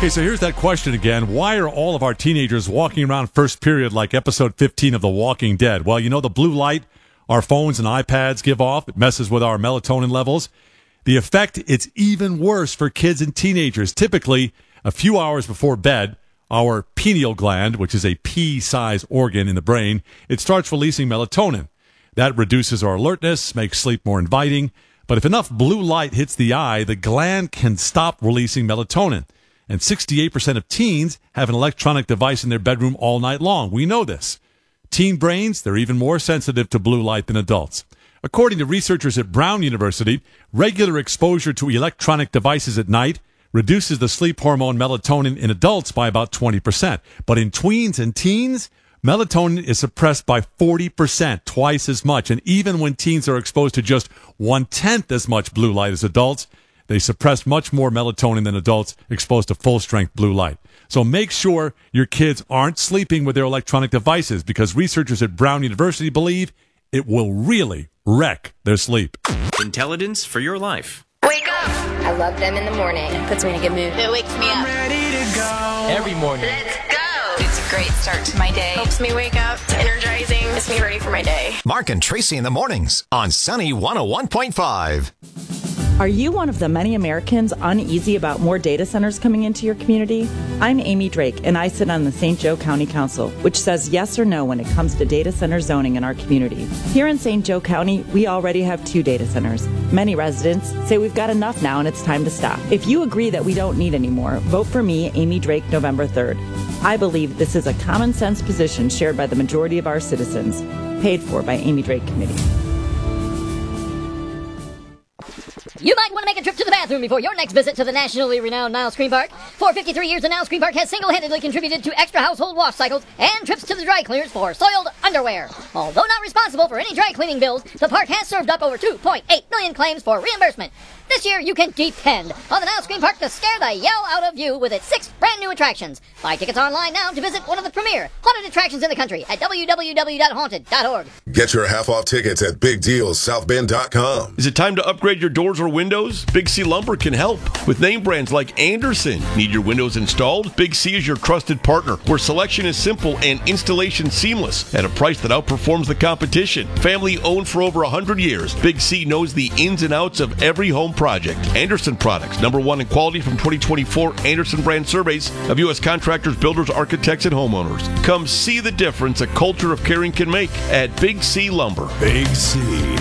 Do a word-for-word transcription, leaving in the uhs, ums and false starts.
Okay, so here's that question again. Why are all of our teenagers walking around first period like episode fifteen of The Walking Dead? Well, you know the blue light our phones and iPads give off, it messes with our melatonin levels. The effect, it's even worse for kids and teenagers. Typically, a few hours before bed, our pineal gland, which is a pea-sized organ in the brain, it starts releasing melatonin. That reduces our alertness, makes sleep more inviting. But if enough blue light hits the eye, the gland can stop releasing melatonin. And sixty-eight percent of teens have an electronic device in their bedroom all night long. We know this. Teen brains, they're even more sensitive to blue light than adults. According to researchers at Brown University, regular exposure to electronic devices at night reduces the sleep hormone melatonin in adults by about twenty percent. But in tweens and teens, melatonin is suppressed by forty percent, twice as much. And even when teens are exposed to just one-tenth as much blue light as adults, they suppress much more melatonin than adults exposed to full-strength blue light. So make sure your kids aren't sleeping with their electronic devices, because researchers at Brown University believe it will really wreck their sleep. Intelligence for your life. Wake up! I love them in the morning. It puts me in a good mood. It wakes me up. Ready to go. Every morning. Let's go! It's a great start to my day. Helps me wake up. It's energizing. Gets me ready for my day. Mark and Tracy in the mornings on Sunny one oh one point five. Are you one of the many Americans uneasy about more data centers coming into your community? I'm Amy Drake, and I sit on the Saint Joe County Council, which says yes or no when it comes to data center zoning in our community. Here in Saint Joe County, we already have two data centers. Many residents say we've got enough now and it's time to stop. If you agree that we don't need any more, vote for me, Amy Drake, November third. I believe this is a common sense position shared by the majority of our citizens, paid for by Amy Drake Committee. You might want to make a trip to the bathroom before your next visit to the nationally renowned Niles Screen Park. For fifty-three years, the Niles Screen Park has single-handedly contributed to extra household wash cycles and trips to the dry cleaners for soiled underwear. Although not responsible for any dry cleaning bills, the park has served up over two point eight million claims for reimbursement. This year, you can depend on the Niles Screen Park to scare the yell out of you with its six brand new attractions. Buy tickets online now to visit one of the premier haunted attractions in the country at w w w dot haunted dot org. Get your half-off tickets at big deals south bend dot com. Is it time to upgrade your doors or windows? Big C Lumber can help. With name brands like Anderson. Need your windows installed? Big C is your trusted partner, where selection is simple and installation seamless at a price that outperforms the competition. Family owned for over one hundred years, Big C knows the ins and outs of every home project. Anderson Products, number one in quality from twenty twenty-four Anderson brand surveys of U S contractors, builders, architects, and homeowners. Come see the difference a culture of caring can make at Big C Lumber. Big C.